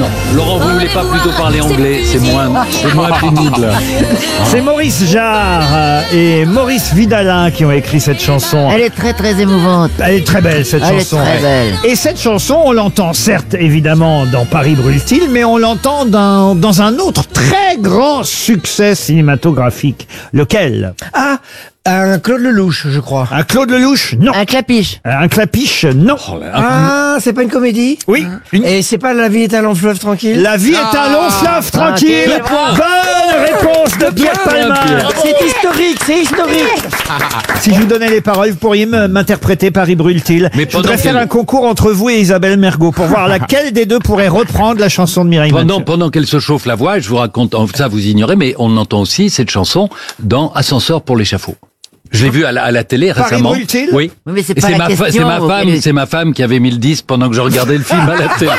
Laurent, vous ne voulez pas plutôt parler anglais? C'est moins pénible. C'est Maurice Jarre et Maurice Vidalin qui ont écrit cette chanson. Elle est très très émouvante. Elle est très belle cette Elle est chanson. très belle. Et cette chanson, on l'entend certes évidemment dans Paris brûle-t-il, mais on l'entend dans un autre très grand succès cinématographique. Lequel? Ah, un Claude Lelouch, je crois. Un Claude Lelouch? Non. Un clapiche. Un Clapiche? Non. Ah, c'est pas une comédie? Oui. Et c'est pas La vie est un long fleuve tranquille? La vie est un long fleuve tranquille. quel point. Bonne réponse de Pierre Palmade. C'est historique, c'est historique. Si je vous donnais les paroles, vous pourriez m'interpréter Paris brûle-t-il. Mais Je voudrais pendant faire qu'elle- un concours entre vous et Isabelle Mergo pour voir laquelle des deux pourrait reprendre la chanson de Mireille Mathieu. Pendant qu'elle se chauffe la voix, je vous raconte, ça vous ignorez, mais on entend aussi cette chanson dans Ascenseur pour l'échafaud. Je l'ai vu à la télé Paris récemment. brûle-t-il? Oui. Oui, mais c'est Et pas la question, c'est ma femme qui avait mis le 10 pendant que je regardais le film à la télé.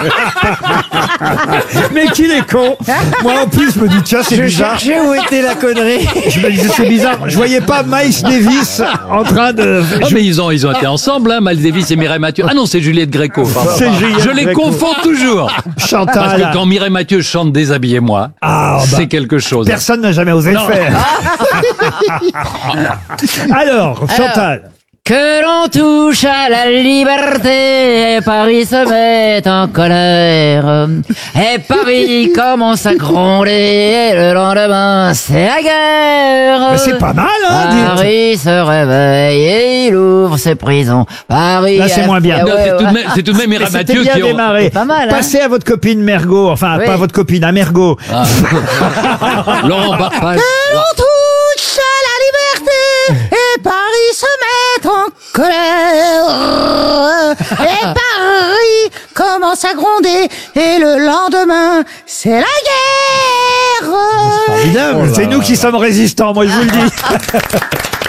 Mais qu'il est con. Moi en plus je me dis tiens c'est Je bizarre. cherchais où était la connerie. Je me disais c'est bizarre. Je voyais pas Miles Davis en train de. Ah, mais ils ont été ensemble, hein, Miles Davis et Mireille Mathieu. Ah non, c'est Juliette Gréco. pardon. C'est Juliette Je les Gréco. confonds toujours. Parce Chantal. que quand Mireille Mathieu chante Déshabillez-moi, Ah, bah, c'est quelque chose. personne n'a jamais osé le faire. Alors Chantal. Que l'on touche à la liberté, et Paris se met en colère. Et Paris commence à gronder, et le lendemain, c'est la guerre. Mais c'est pas mal hein. dites. Paris se réveille et il ouvre ses prisons. Paris. Là, c'est moins bien. Ah Non, ouais, c'est tout de même Mais Mireille c'était Mathieu bien qui ont... démarré. C'est pas mal, hein. Passez à votre copine Mergo. Enfin, Oui. pas votre copine, à Mergo. Laurent Barfage. On touche à la liberté et Paris se met en colère. Et Paris commence à gronder et le lendemain, c'est la guerre. C'est nous qui sommes résistants, moi je vous le dis.